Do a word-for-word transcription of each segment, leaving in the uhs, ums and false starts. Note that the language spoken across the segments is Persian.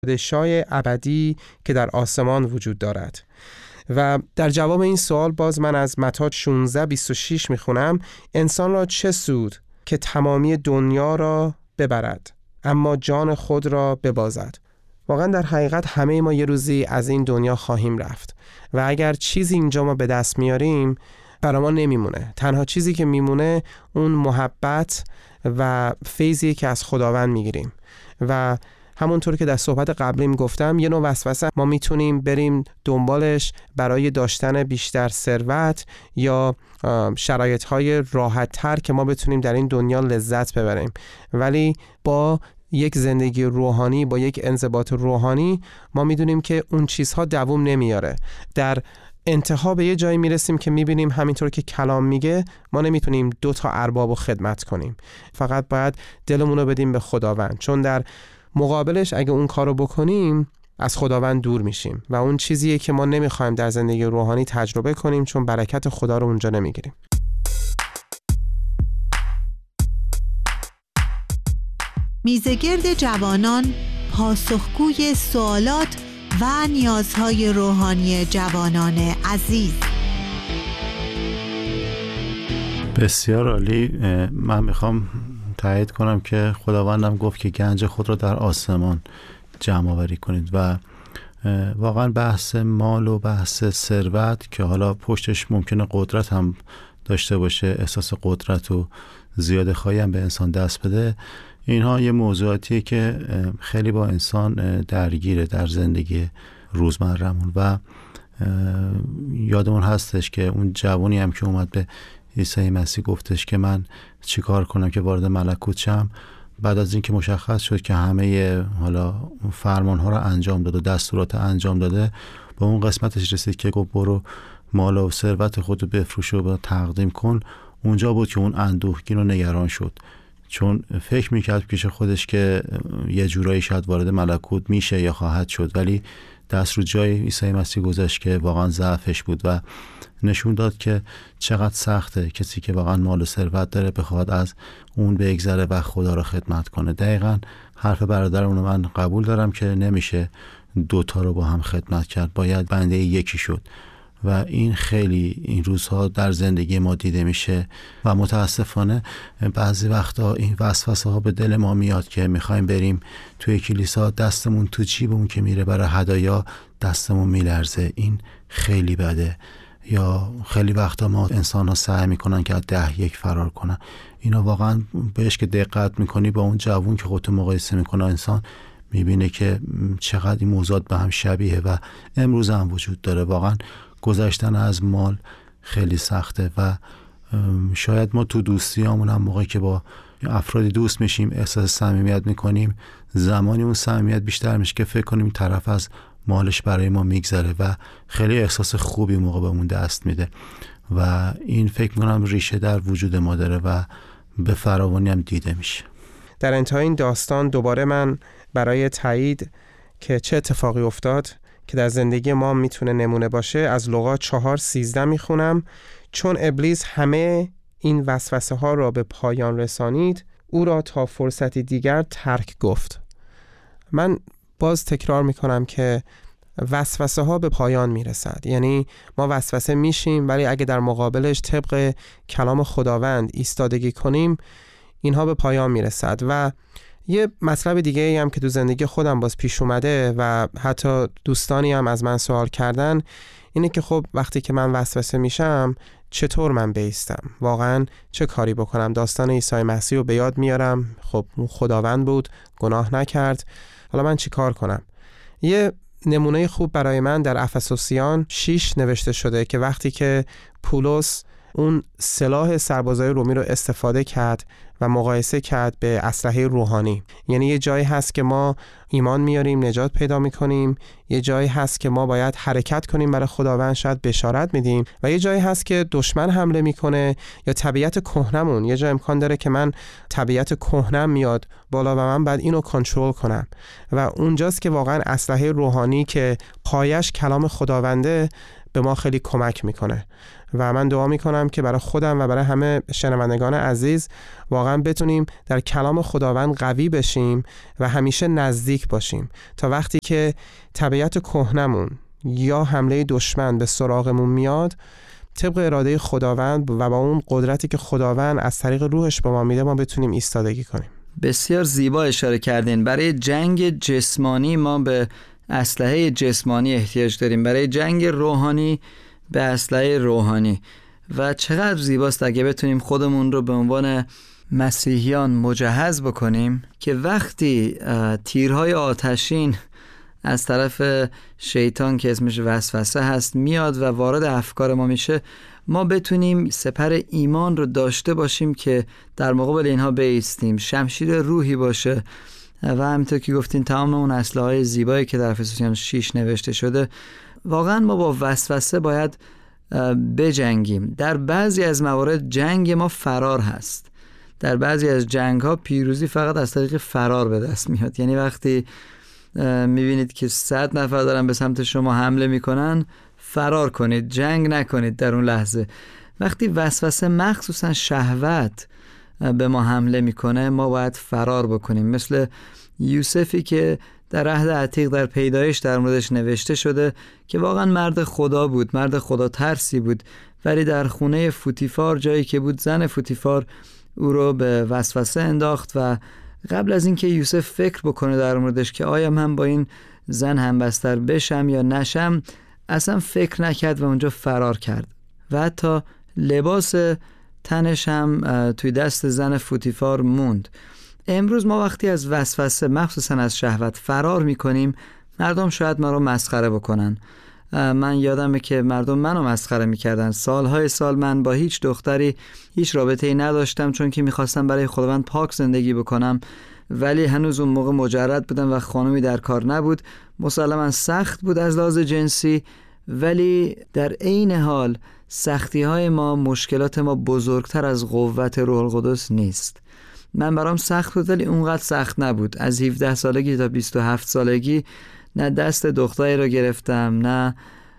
پادشاه ابدی که در آسمان وجود دارد. و در جواب این سوال باز من از متی شانزده بیست و شش میخونم: انسان را چه سود که تمامی دنیا را ببرد اما جان خود را ببازد. واقعا در حقیقت همه ما یه روزی از این دنیا خواهیم رفت و اگر چیزی اینجا ما به دست میاریم برای ما نمیمونه. تنها چیزی که میمونه اون محبت و فیضی که از خداوند میگیریم. و همونطور که در صحبت قبلیم گفتم، یه نوع وسوسه ما میتونیم بریم دنبالش برای داشتن بیشتر ثروت یا شرایط‌های راحت‌تر که ما بتونیم در این دنیا لذت ببریم، ولی با یک زندگی روحانی، با یک انضباط روحانی، ما میدونیم که اون چیزها دوام نمیاره. در انتها به یه جایی میرسیم که میبینیم همینطور که کلام میگه ما نمیتونیم دو تا اربابو خدمت کنیم، فقط باید دلمون رو بدیم به خداوند، چون در مقابلش اگه اون کارو بکنیم از خداوند دور میشیم و اون چیزیه که ما نمیخوایم در زندگی روحانی تجربه کنیم، چون برکت خدا رو اونجا نمیگیریم. میزگرد جوانان پاسخگوی سوالات و نیازهای روحانی جوانان عزیز. بسیار عالی. من میخوام تایید کنم که خداوندم گفت که گنج خود را در آسمان جمع آوری کنید و واقعا بحث مال و بحث ثروت که حالا پشتش ممکنه قدرت هم داشته باشه، احساس قدرت و زیاده خواهی هم به انسان دست بده، اینها یه موضوعاتیه که خیلی با انسان درگیره در زندگی روزمره‌مون. و یادمون هستش که اون جوانی هم که اومد به عیسی مسیح گفتش که من چی کار کنم که وارد ملکوت شم، بعد از این که مشخص شد که همه حالا فرمان ها رو انجام داد و دستورات انجام داده، با اون قسمتش رسید که گفت برو مال و ثروت خودو بفروش و تقدیم کن. اونجا بود که اون اندوهگین و نگران شد، چون فکر میکرد پیش خودش که یه جورایی شاید وارد ملکوت میشه یا خواهد شد، ولی دست رو جای عیسی مسیح گذاشت که واقعا ضعفش بود و نشون داد که چقدر سخته کسی که واقعا مال و ثروت داره بخواد از اون بگذره و خدا رو خدمت کنه. دقیقاً حرف برادرمون رو من قبول دارم که نمیشه دوتا رو با هم خدمت کرد، باید بنده یکی شد و این خیلی این روزها در زندگی ما دیده میشه و متاسفانه بعضی وقتا این وسوسه ها به دل ما میاد که میخوایم بریم توی کلیسا، دستمون تو جیبمون که میره برای هدایا دستمون میلرزه. این خیلی بده. یا خیلی وقتا ما انسان ها سعی میکنن که از ده یک فرار کنن. اینا واقعا بهش که دقت میکنی با اون جوون که خودتو مقایسه میکنه، انسان میبینه که چقدر این موضوعات به هم شبیه و امروز هم وجود داره. واقعا گذشتن از مال خیلی سخته و شاید ما تو دوستیامون هم موقعی که با افرادی دوست میشیم احساس صمیمیت میکنیم، زمانی اون صمیمیت بیشتر میشه که فکر کنیم طرف از مالش برای ما میگذره و خیلی احساس خوبی موقع بهمون دست میده و این فکر میکنم ریشه در وجود ما داره و به فراوانی هم دیده میشه. در انتهای این داستان دوباره من برای تایید که چه اتفاقی افتاد که در زندگی ما میتونه نمونه باشه از لوقا چهار سیزده میخونم: چون ابلیس همه این وسوسه ها را به پایان رسانید، او را تا فرصتی دیگر ترک گفت. من باز تکرار میکنم که وسوسه ها به پایان میرسد، یعنی ما وسوسه میشیم ولی اگه در مقابلش طبق کلام خداوند ایستادگی کنیم اینها به پایان میرسد. و یه مطلب دیگه ای هم که تو زندگی خودم باز پیش اومده و حتی دوستانی هم از من سوال کردن اینه که خب وقتی که من وسوسه میشم چطور من بایستم، واقعا چه کاری بکنم؟ داستان عیسی مسیح رو به یاد میارم، خب اون خداوند بود، گناه نکرد، حالا من چی کار کنم؟ یه نمونه خوب برای من در افسوسیان شش نوشته شده که وقتی که پولس اون سلاح سربازای رومی رو استفاده کرد و مقایسه کرد به اسلحه روحانی، یعنی یه جایی هست که ما ایمان میاریم نجات پیدا میکنیم، یه جایی هست که ما باید حرکت کنیم برای خداوند، شاید بشارت میدیم، و یه جایی هست که دشمن حمله میکنه یا طبیعت کهنمون، یه جا امکان داره که من طبیعت کهنم میاد بالا و من بعد اینو کنترل کنم و اونجاست که واقعا اسلحه روحانی که پایش کلام خداونده به ما خیلی کمک میکنه. و من دعا میکنم که برای خودم و برای همه شنوندگان عزیز واقعا بتونیم در کلام خداوند قوی بشیم و همیشه نزدیک نزدیک باشیم تا وقتی که طبیعت کهنمون یا حمله دشمن به سراغمون میاد، طبق اراده خداوند و با اون قدرتی که خداوند از طریق روحش به ما میده ما بتونیم ایستادگی کنیم. بسیار زیبا اشاره کردین. برای جنگ جسمانی ما به اسلحه جسمانی احتیاج داریم، برای جنگ روحانی به اسلحه روحانی. و چقدر زیباست اگه بتونیم خودمون رو به عنوان مسیحیان مجهز بکنیم که وقتی تیرهای آتشین از طرف شیطان که اسمش وسوسه هست میاد و وارد افکار ما میشه، ما بتونیم سپر ایمان رو داشته باشیم که در مقابل اینها بایستیم، شمشیر روحی باشه. و همینطور که گفتین تمام اون اسلحه‌های زیبایی که در افسوسیان شش نوشته شده، واقعا ما با وسوسه باید بجنگیم. در بعضی از موارد جنگ ما فرار هست، در بعضی از جنگ ها پیروزی فقط از طریق فرار به دست میاد. یعنی وقتی میبینید که صد نفر دارن به سمت شما حمله میکنن، فرار کنید، جنگ نکنید در اون لحظه. وقتی وسوسه مخصوصا شهوت به ما حمله میکنه، ما باید فرار بکنیم. مثل یوسفی که در عهد عتیق در پیدایش در موردش نوشته شده که واقعا مرد خدا بود، مرد خدا ترسی بود، ولی در خونه فوتیفار جایی که بود، زن فوتیفار او رو به وسوسه انداخت و قبل از اینکه یوسف فکر بکنه در موردش که آیا من با این زن همبستر بشم یا نشم، اصلا فکر نکرد و اونجا فرار کرد و حتی لباس تنش هم توی دست زن فوتیفار موند. امروز ما وقتی از وسوسه مخصوصا از شهوت فرار میکنیم، مردم شاید ما رو مسخره بکنن. من یادمه که مردم منو مسخره میکردن. سالهای سال من با هیچ دختری هیچ رابطه‌ای نداشتم، چون که میخواستم برای خداوند پاک زندگی بکنم، ولی هنوز اون موقع مجرد بودم و خانمی در کار نبود. مسلماً سخت بود از لحاظ جنسی، ولی در عین حال سختی های ما، مشکلات ما بزرگتر از قوت روح القدس نیست. من برام سخت بود ولی اونقدر سخت نبود. از هفده سالگی تا بیست و هفت سالگی نه دست دختری رو گرفتم، نه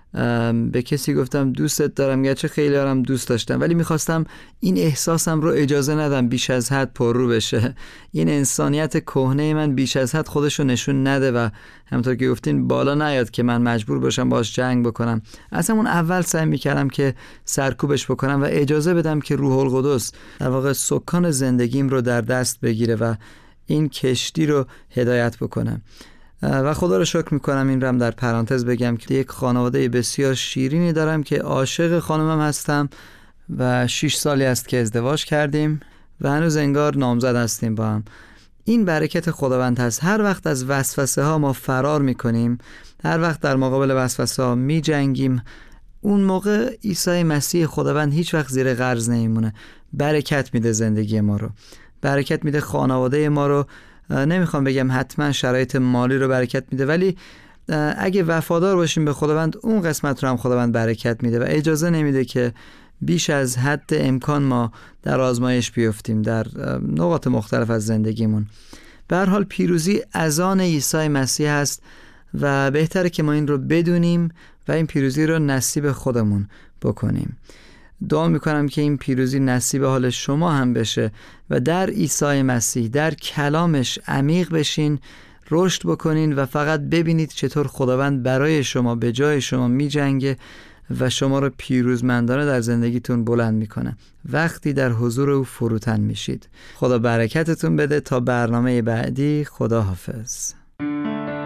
به کسی گفتم دوستت دارم، گرچه خیلی هارم دوست داشتم، ولی میخواستم این احساسم رو اجازه ندم بیش از حد پررو بشه. این انسانیت کهنه من بیش از حد خودش رو نشون نده و همونطور که گفتین بالا نیاد که من مجبور باشم باش جنگ بکنم. اصلا اون اول سعی میکردم که سرکوبش بکنم و اجازه بدم که روح القدس در واقع سکان زندگیم رو در دست بگیره و این کشتی رو هدایت بکنم. و خدا رو شکر میکنم، این رو هم در پرانتز بگم که یک خانواده بسیار شیرینی دارم که عاشق خانمم هستم و شش سالی است که ازدواج کردیم و هنوز انگار نامزد هستیم با هم. این برکت خداوند هست. هر وقت از وسوسه ها ما فرار میکنیم، هر وقت در مقابل وسوسه ها میجنگیم، اون موقع عیسی مسیح خداوند هیچ وقت زیر قرض نمیمونه. برکت میده زندگی ما رو، برکت میده خانواده ما رو. نمیخوام بگم حتما شرایط مالی رو برکت میده، ولی اگه وفادار باشیم به خداوند، اون قسمت رو هم خداوند برکت میده و اجازه نمیده که بیش از حد امکان ما در آزمایش بیفتیم در نقاط مختلف از زندگیمون. به هر حال پیروزی از آن عیسی مسیح است و بهتره که ما این رو بدونیم و این پیروزی رو نصیب خودمون بکنیم. دعا میکنم که این پیروزی نصیب حال شما هم بشه و در عیسی مسیح، در کلامش عمیق بشین، رشد بکنین و فقط ببینید چطور خداوند برای شما به جای شما میجنگه و شما رو پیروزمندانه در زندگیتون بلند میکنه وقتی در حضور او فروتن میشید. خدا برکتتون بده. تا برنامه بعدی، خدا حافظ.